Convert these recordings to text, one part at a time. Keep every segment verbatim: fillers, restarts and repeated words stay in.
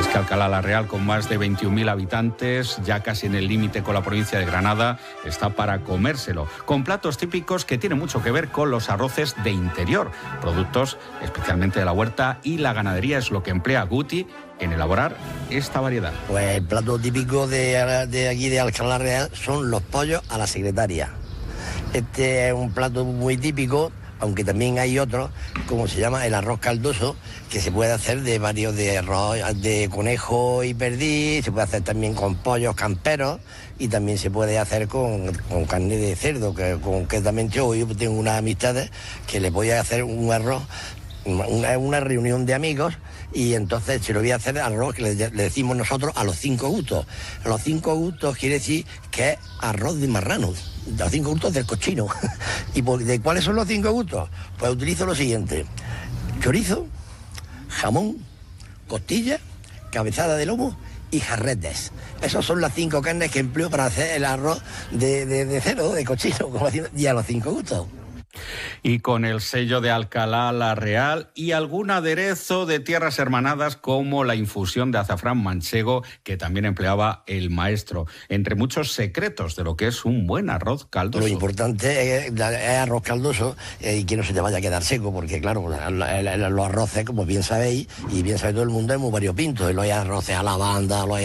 que Alcalá la Real, con más de veintiún mil habitantes, ya casi en el límite con la provincia de Granada, está para comérselo, con platos típicos que tienen mucho que ver con los arroces de interior, productos especialmente de la huerta y la ganadería, es lo que emplea Guti en elaborar esta variedad. Pues el plato típico de, de aquí de Alcalá la Real son los pollos a la secretaria. Este es un plato muy típico, aunque también hay otro, como se llama el arroz caldoso, que se puede hacer de varios de arroz, de conejo y perdiz, se puede hacer también con pollos camperos y también se puede hacer con, con carne de cerdo, que concretamente yo, yo tengo unas amistades que les voy a hacer un arroz, una, una reunión de amigos, y entonces se lo voy a hacer arroz que le, le decimos nosotros a los cinco gustos. A los cinco gustos quiere decir que es arroz de marrano, de los cinco gustos del cochino. ¿Y por, de cuáles son los cinco gustos? Pues utilizo lo siguiente: chorizo, jamón, costilla, cabezada de lomo y jarretes. Esas son las cinco carnes que empleo para hacer el arroz de, de, de cerdo, de cochino, como decimos, y a los cinco gustos. Y con el sello de Alcalá la Real y algún aderezo de tierras hermanadas como la infusión de azafrán manchego que también empleaba el maestro, entre muchos secretos de lo que es un buen arroz caldoso. Lo importante es, es arroz caldoso eh, y que no se te vaya a quedar seco, porque claro, los arroces, como bien sabéis, y bien sabe todo el mundo, es muy variopinto. Los hay arroces a lavanda, los hay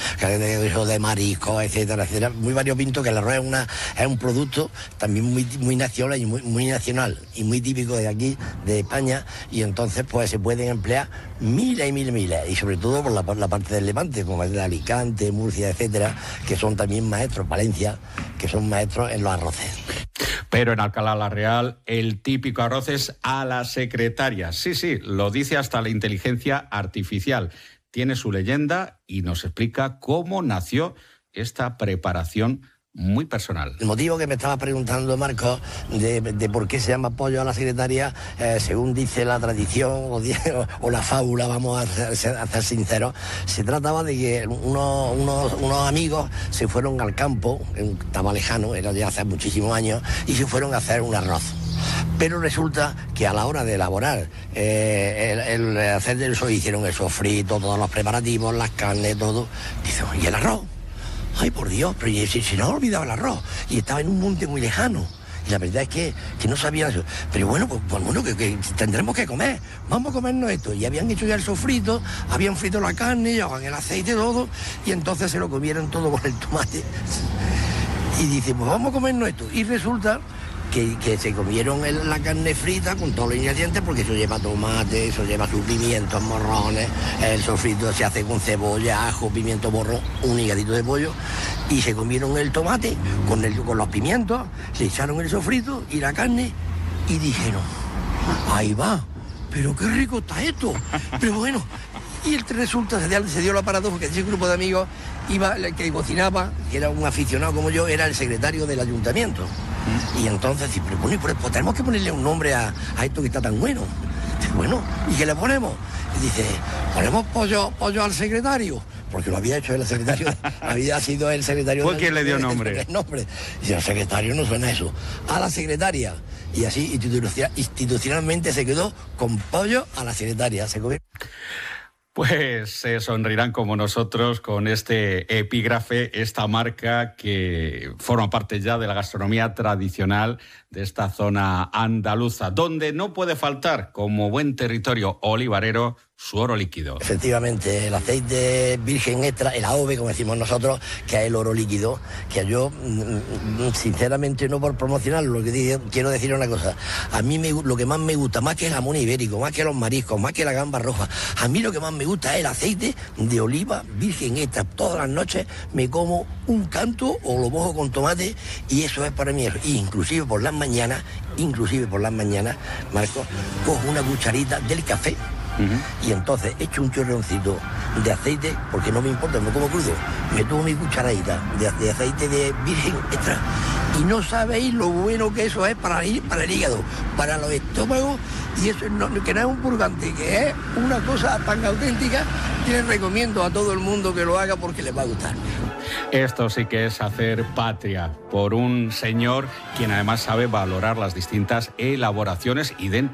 de marisco, etcétera, etcétera. Muy variopinto, que el arroz es, una, es un producto también muy, muy nacional y muy, muy nacional y muy típico de aquí, de España, y entonces pues se pueden emplear miles y miles y miles, y sobre todo por la, por la parte del Levante, como es de Alicante, Murcia, etcétera, que son también maestros, Valencia, que son maestros en los arroces. Pero en Alcalá la Real el típico arroz es a la secretaria. Sí, sí, lo dice hasta la inteligencia artificial. Tiene su leyenda y nos explica cómo nació esta preparación muy personal. El motivo que me estaba preguntando, Marcos, de, de por qué se llama pollo a la secretaria, eh, según dice la tradición o, o la fábula, vamos a ser, a ser sinceros, se trataba de que unos, unos, unos amigos se fueron al campo, estaba lejano, era ya hace muchísimos años, y se fueron a hacer un arroz. Pero resulta que a la hora de elaborar, eh, el, el hacer eso, hicieron el sofrito, todos los preparativos, las carnes, todo. Dice, ¿y el arroz? Ay, por Dios, pero si, si no ha olvidado el arroz. Y estaba en un monte muy lejano. Y la verdad es que, que no sabían eso. Pero bueno, pues, pues bueno, que, que tendremos que comer. Vamos a comernos esto. Y habían hecho ya el sofrito, habían frito la carne, llevaban el aceite, todo. Y entonces se lo comieron todo con el tomate. Y dice, pues vamos a comernos esto. Y resulta que, que se comieron el, la carne frita con todos los ingredientes, porque eso lleva tomate, eso lleva sus pimientos, morrones, el sofrito se hace con cebolla, ajo, pimiento morrón, un higadito de pollo, y se comieron el tomate con, el, con los pimientos, se echaron el sofrito y la carne, y dijeron, ahí va, pero qué rico está esto, pero bueno. Y el resulta, se dio la paradoja que ese grupo de amigos iba, que cocinaba, que era un aficionado como yo, era el secretario del ayuntamiento. Y entonces, pero bueno, pues tenemos que ponerle un nombre a, a esto que está tan bueno. Dice, bueno, ¿y qué le ponemos? Y dice, ponemos pollo, pollo al secretario, porque lo había hecho el secretario, había sido el secretario. ¿Fue quien le dio nombre? El nombre. Y dice, el secretario no suena eso, a la secretaria. Y así institucionalmente se quedó con pollo a la secretaria. Se comió. Pues se sonreirán como nosotros con este epígrafe, esta marca que forma parte ya de la gastronomía tradicional de esta zona andaluza, donde no puede faltar, como buen territorio olivarero, su oro líquido. Efectivamente, el aceite virgen extra, el A O V E, como decimos nosotros, que es el oro líquido, que yo, sinceramente, no por promocionarlo, lo que digo, quiero decir una cosa, a mí me, lo que más me gusta, más que el jamón ibérico, más que los mariscos, más que la gamba roja, a mí lo que más me gusta es el aceite de oliva virgen extra. Todas las noches me como un canto o lo mojo con tomate, y eso es para mí, y inclusive por las mañanas, inclusive por las mañanas, Marco, cojo una cucharita del café. Uh-huh. Y entonces echo un chorroncito de aceite, porque no me importa, me como crudo, me tomo mi cucharadita de, de aceite de virgen extra, y no sabéis lo bueno que eso es para el, para el hígado, para los estómagos, y eso no, que no es un purgante, que es una cosa tan auténtica que les recomiendo a todo el mundo que lo haga porque les va a gustar. Esto sí que es hacer patria por un señor quien además sabe valorar las distintas elaboraciones y dentro